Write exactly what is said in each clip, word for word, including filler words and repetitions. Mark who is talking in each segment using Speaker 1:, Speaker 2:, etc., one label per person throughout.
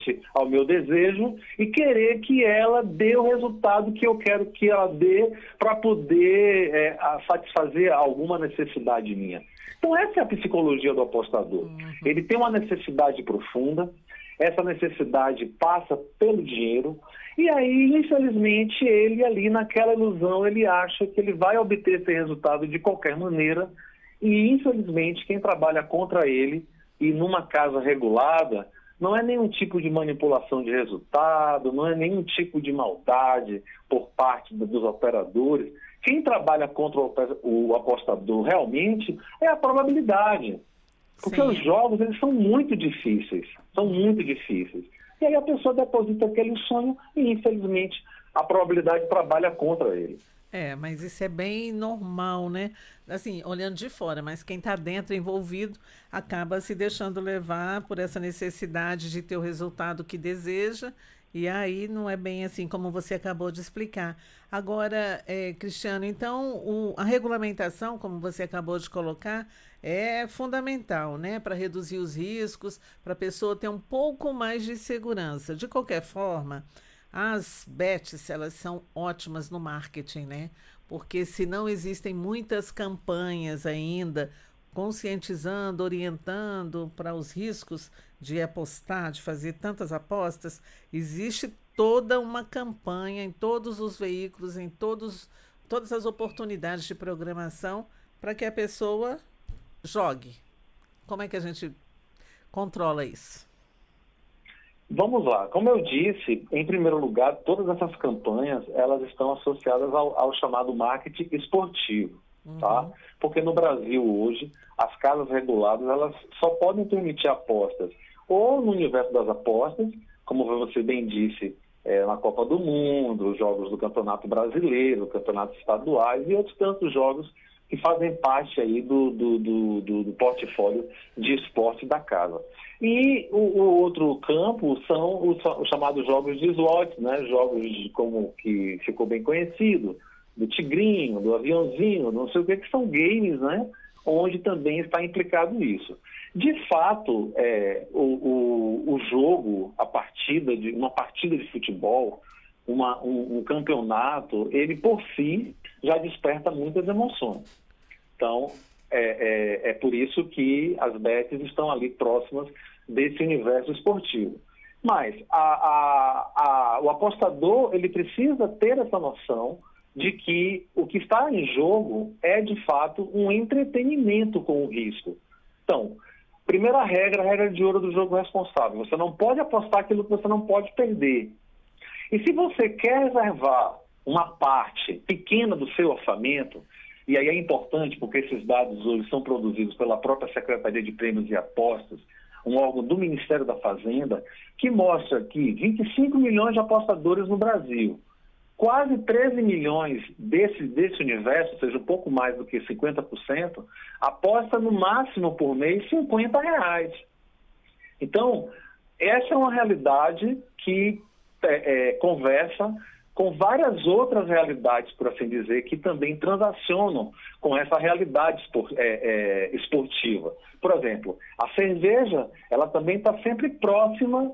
Speaker 1: ao meu desejo e querer que ela dê o resultado que eu quero que ela dê para poder é, satisfazer alguma necessidade minha. Então essa é a psicologia do apostador. Uhum. Ele tem uma necessidade profunda, essa necessidade passa pelo dinheiro e aí, infelizmente, ele ali naquela ilusão, ele acha que ele vai obter esse resultado de qualquer maneira e, infelizmente, quem trabalha contra ele e numa casa regulada, não é nenhum tipo de manipulação de resultado, não é nenhum tipo de maldade por parte dos operadores. Quem trabalha contra o apostador realmente é a probabilidade. Porque Sim. os jogos, eles são muito difíceis, são muito difíceis. E aí a pessoa deposita aquele sonho e, infelizmente, a probabilidade trabalha contra ele.
Speaker 2: É, mas isso é bem normal, né? Assim, olhando de fora, mas quem está dentro, envolvido, acaba se deixando levar por essa necessidade de ter o resultado que deseja, e aí não é bem assim como você acabou de explicar. Agora, é, Cristiano, então o, a regulamentação, como você acabou de colocar, é fundamental, né? Para reduzir os riscos, para a pessoa ter um pouco mais de segurança. De qualquer forma, as bets, elas são ótimas no marketing, né? Porque se não existem muitas campanhas ainda conscientizando, orientando para os riscos de apostar, de fazer tantas apostas, existe toda uma campanha em todos os veículos, em todos, todas as oportunidades de programação para que a pessoa jogue. Como é que a gente controla isso?
Speaker 1: Vamos lá. Como eu disse, em primeiro lugar, todas essas campanhas, elas estão associadas ao, ao chamado marketing esportivo, uhum. tá? Porque no Brasil hoje, as casas reguladas, elas só podem permitir apostas ou no universo das apostas, como você bem disse, é, na Copa do Mundo, os jogos do Campeonato Brasileiro, campeonatos estaduais e outros tantos jogos que fazem parte aí do, do, do, do, do portfólio de esporte da casa. E o, o outro campo são os, os chamados jogos de slots, né? Jogos de, como que ficou bem conhecido, do tigrinho, do aviãozinho, não sei o que, que são games, né? Onde também está implicado isso. De fato, é, o, o, o jogo, a partida de, uma partida de futebol, uma, um, um campeonato, ele por si já desperta muitas emoções. Então, é, é, é por isso que as bets estão ali próximas desse universo esportivo. Mas a, a, a, o apostador, ele precisa ter essa noção de que o que está em jogo é, de fato, um entretenimento com o risco. Então, primeira regra, a regra de ouro do jogo responsável. Você não pode apostar aquilo que você não pode perder. E se você quer reservar uma parte pequena do seu orçamento, e aí é importante porque esses dados hoje são produzidos pela própria Secretaria de Prêmios e Apostas, um órgão do Ministério da Fazenda, que mostra que vinte e cinco milhões de apostadores no Brasil, quase treze milhões desse, desse universo, ou seja, um pouco mais do que cinquenta por cento, aposta no máximo por mês cinquenta reais. Então, essa é uma realidade que é, é, conversa com várias outras realidades, por assim dizer, que também transacionam com essa realidade espor, é, é, esportiva. Por exemplo, a cerveja, ela também está sempre próxima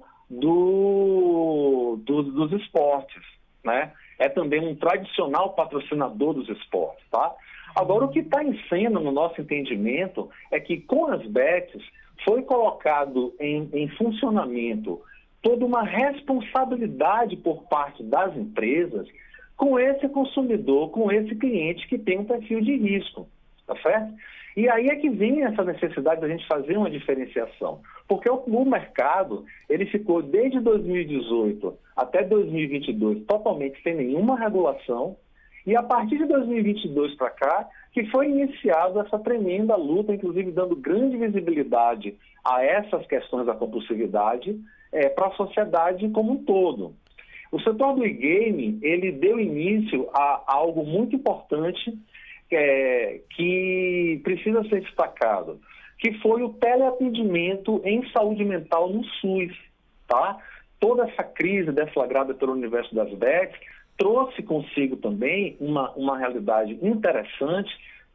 Speaker 1: do, do, dos esportes, né? É também um tradicional patrocinador dos esportes, tá? Agora, o que está em cena, no nosso entendimento, é que com as bets foi colocado em, em funcionamento toda uma responsabilidade por parte das empresas com esse consumidor, com esse cliente que tem um perfil de risco, tá certo? E aí é que vem essa necessidade da gente fazer uma diferenciação, porque o, o mercado, ele ficou desde dois mil e dezoito até dois mil e vinte e dois totalmente sem nenhuma regulação, e a partir de dois mil e vinte e dois para cá, que foi iniciada essa tremenda luta, inclusive dando grande visibilidade a essas questões da compulsividade, É, para a sociedade como um todo. O setor do e-game, ele deu início a, a algo muito importante é, que precisa ser destacado, que foi o teleatendimento em saúde mental no SUS. Tá? Toda essa crise deflagrada pelo universo das bets trouxe consigo também uma, uma realidade interessante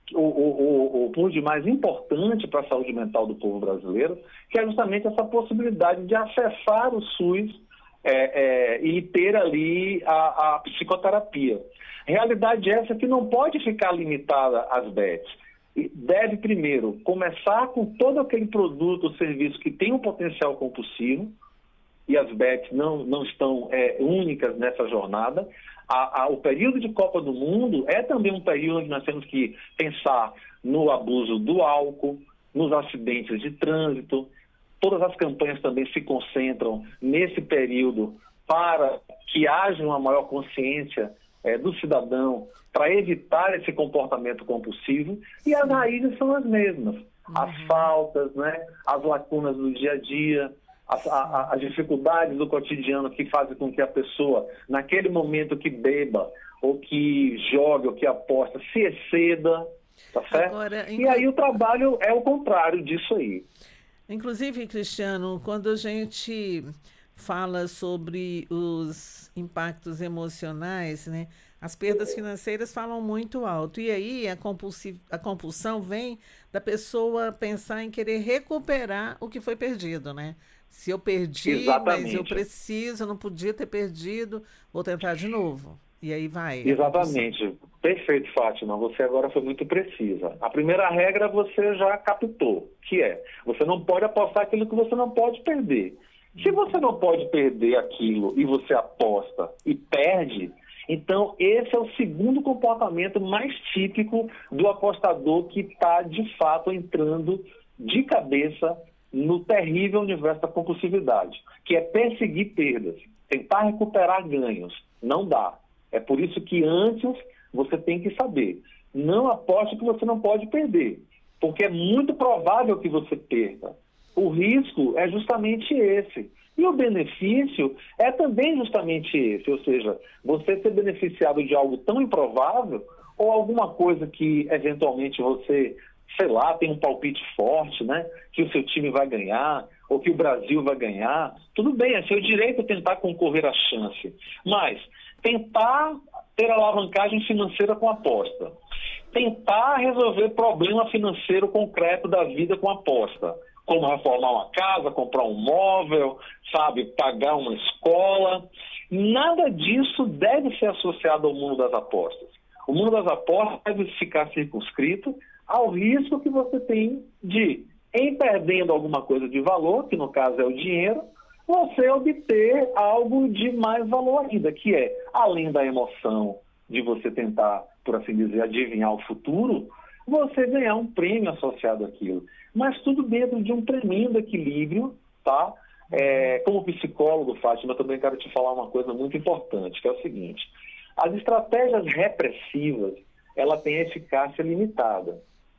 Speaker 1: o, o, o, o ponto mais importante para a saúde mental do povo brasileiro, que é justamente essa possibilidade de acessar o SUS é, é, e ter ali a, a psicoterapia. Realidade essa que não pode ficar limitada às B E Ts. Deve, primeiro, começar com todo aquele produto ou serviço que tem um potencial compulsivo, e as B E Ts não, não estão é, únicas nessa jornada. A, a, o período de Copa do Mundo é também um período onde nós temos que pensar no abuso do álcool, nos acidentes de trânsito. Todas as campanhas também se concentram nesse período para que haja uma maior consciência é, do cidadão para evitar esse comportamento compulsivo. E as raízes são as mesmas. As faltas, né, as lacunas do dia a dia, As, a, as dificuldades do cotidiano que fazem com que a pessoa, naquele momento que beba, ou que jogue, ou que aposta, se exceda, tá certo? Agora, inclu... E aí o trabalho é o contrário disso aí.
Speaker 2: Inclusive, Cristiano, quando a gente fala sobre os impactos emocionais, né, as perdas financeiras falam muito alto. E aí a, compulsi... a compulsão vem da pessoa pensar em querer recuperar o que foi perdido, né? Se eu perdi, Exatamente. Mas eu preciso, eu não podia ter perdido, vou tentar de novo. E aí vai.
Speaker 1: Exatamente. Perfeito, Fátima. Você agora foi muito precisa. A primeira regra você já captou, que é, você não pode apostar aquilo que você não pode perder. Se você não pode perder aquilo e você aposta e perde, então esse é o segundo comportamento mais típico do apostador que está, de fato, entrando de cabeça no terrível universo da compulsividade, que é perseguir perdas, tentar recuperar ganhos. Não dá. É por isso que antes você tem que saber, não aposte que você não pode perder, porque é muito provável que você perca. O risco é justamente esse. E o benefício é também justamente esse, ou seja, você ser beneficiado de algo tão improvável ou alguma coisa que eventualmente você, sei lá, tem um palpite forte, né? Que o seu time vai ganhar, ou que o Brasil vai ganhar. Tudo bem, é seu direito tentar concorrer à chance. Mas tentar ter alavancagem financeira com aposta. Tentar resolver problema financeiro concreto da vida com aposta. Como reformar uma casa, comprar um móvel, sabe, pagar uma escola. Nada disso deve ser associado ao mundo das apostas. O mundo das apostas deve ficar circunscrito ao risco que você tem de, em perdendo alguma coisa de valor, que no caso é o dinheiro, você obter algo de mais valor ainda, que é, além da emoção de você tentar, por assim dizer, adivinhar o futuro, você ganhar um prêmio associado àquilo. Mas tudo dentro de um tremendo equilíbrio, tá? É, como psicólogo, Fátima, eu também quero te falar uma coisa muito importante, que é o seguinte: as estratégias repressivas, ela tem eficácia limitada.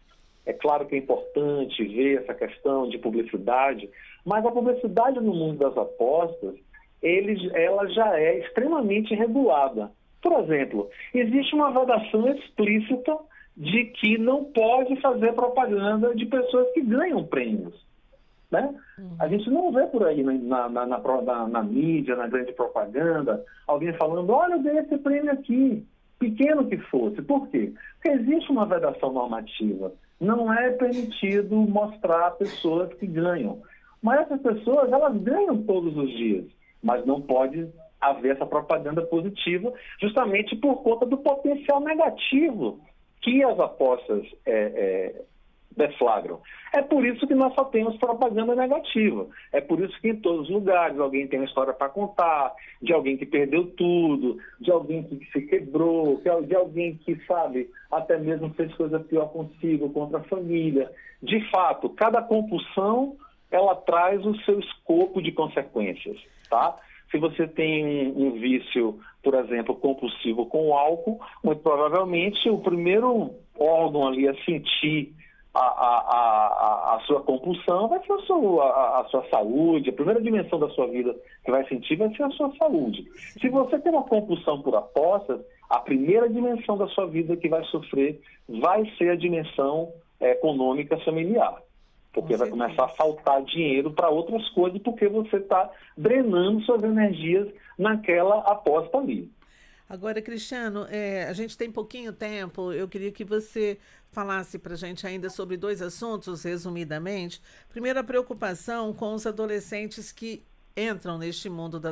Speaker 1: É claro que é importante ver essa questão de publicidade, mas a publicidade no mundo das apostas, ele, ela já é extremamente regulada. Por exemplo, existe uma vedação explícita de que não pode fazer propaganda de pessoas que ganham prêmios. Né? Uhum. A gente não vê por aí na, na, na, na, na mídia, na grande propaganda, alguém falando, olha, eu dei esse prêmio aqui, pequeno que fosse. Por quê? Porque existe uma vedação normativa. Não é permitido mostrar pessoas que ganham. Mas essas pessoas, elas ganham todos os dias. Mas não pode haver essa propaganda positiva, justamente por conta do potencial negativo que as apostas é, é, deflagram. É por isso que nós só temos propaganda negativa. É por isso que em todos os lugares alguém tem uma história para contar, de alguém que perdeu tudo, de alguém que se quebrou, de alguém que, sabe, até mesmo fez coisa pior consigo, contra a família. De fato, cada compulsão, ela traz o seu escopo de consequências, tá? Se você tem um, um vício, por exemplo, compulsivo com o álcool, muito provavelmente o primeiro órgão ali a sentir a, a, a, a sua compulsão vai ser a sua, a, a sua saúde. A primeira dimensão da sua vida que vai sentir vai ser a sua saúde. Se você tem uma compulsão por apostas, a primeira dimensão da sua vida que vai sofrer vai ser a dimensão é, econômica familiar. Porque vai começar a faltar dinheiro para outras coisas, porque você está drenando suas energias naquela aposta ali.
Speaker 2: Agora, Cristiano, é, a gente tem pouquinho tempo. Eu queria que você falasse para a gente ainda sobre dois assuntos, resumidamente. Primeiro, a preocupação com os adolescentes que entram neste mundo da